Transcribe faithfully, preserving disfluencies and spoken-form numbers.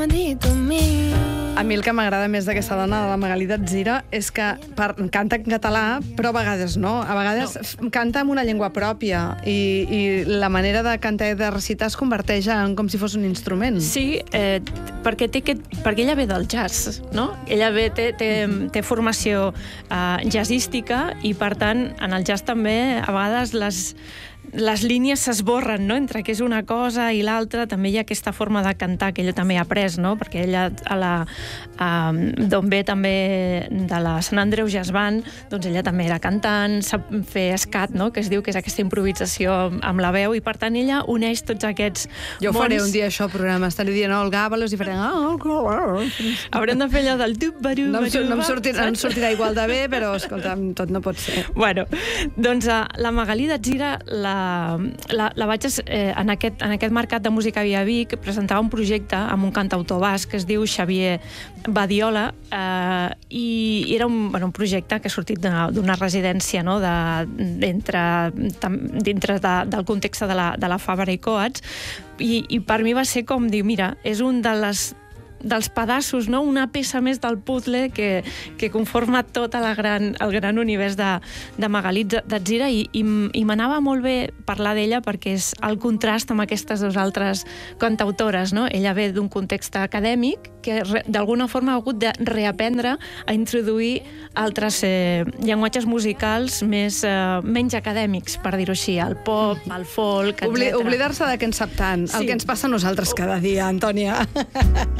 A mi el que m'agrada més d'aquesta dona, de la Magalí Datzira, és que per, canta en català, però a vegades no. A vegades no. Canta en una llengua pròpia i, i la manera de cantar i de recitar es converteix en com si fos un instrument. Sí, eh, perquè, té aquest, perquè ella ve del jazz, no? Ella ve, té, té, té formació eh, jazzística i, per tant, en el jazz també a vegades les... les línies s'esborren, no?, entre que és una cosa i l'altra. També hi ha aquesta forma de cantar que ella també ha après, no?, perquè ella, a la, a, d'on ve també de la Sant Andreu Jazz Band, doncs ella també era cantant, sap fer scat, no?, que es diu que és aquesta improvisació amb la veu, i per tant ella uneix tots aquests Jo mons. faré un dia això, al programa, estaré dient oh, el Gàbalos i faré... Oh, haurem de fer allò del dub-baru, no, em, no em, sortirà, em sortirà igual de bé, però, escolta, tot no pot ser. Bueno, doncs la Magalí Datzira la La, la vaig eh, en, aquest, en aquest mercat de música Via Vic presentava un projecte amb un cantautor basc que es diu Xavier Badiola eh, i era un, bueno, un projecte que ha sortit d'una residència, no?, de, dintre, dintre de, del context de la, de la Fabra i Coats, i, i per mi va ser com dir, mira, és un de les dels pedaços, no?, una peça més del puzzle que, que conforma tot la gran, el gran univers de, de Magalí Datzira, i, i, i m'anava molt bé parlar d'ella perquè és el contrast amb aquestes dues altres cantautores, no? Ella ve d'un context acadèmic que d'alguna forma ha hagut de reaprendre a introduir altres eh, llenguatges musicals més, eh, menys acadèmics, per dir-ho així, el pop, el folk, etcètera. Obli- Oblidar-se de què en sap tant, sí. El que ens passa a nosaltres cada dia, Antònia.